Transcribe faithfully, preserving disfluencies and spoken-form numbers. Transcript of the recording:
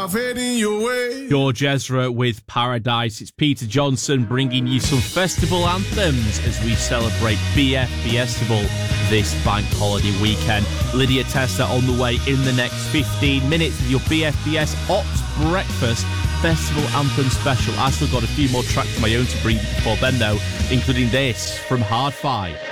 myself heading your way. George Ezra with Paradise. It's Peter Johnson bringing you some festival anthems as we celebrate B F Festival this bank holiday weekend. Lydia Testa on the way in the next fifteen minutes with your B F B S Ops Breakfast Festival Anthem Special. I've still got a few more tracks of my own to bring you before then, though, including this from Hard Five.